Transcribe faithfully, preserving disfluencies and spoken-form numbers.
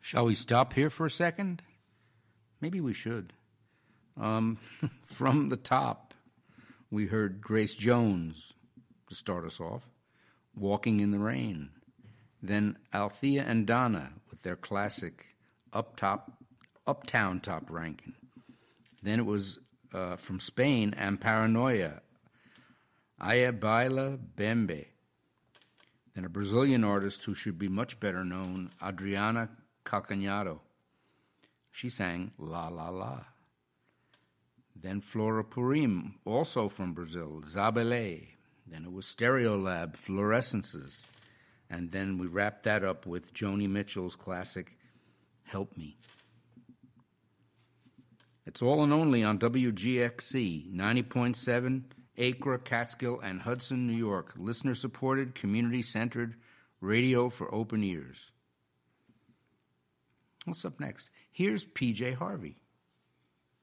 Shall we stop here for a second? Maybe we should. Um, from the top, we heard Grace Jones to start us off, Walking in the Rain. Then Althea and Donna with their classic Up Top, Uptown Top ranking. Then it was uh, from Spain, and Paranoia, Aya Baila Bembe. Then a Brazilian artist who should be much better known, Adriana Calcanhado. She sang La La La. Then Flora Purim, also from Brazil, Zabelé. Then it was Stereolab, Fluorescences. And then we wrapped that up with Joni Mitchell's classic, Help Me. It's all and only on W G X C, ninety point seven, Acre, Catskill, and Hudson, New York. Listener-supported, community-centered radio for open ears. What's up next? Here's P J Harvey.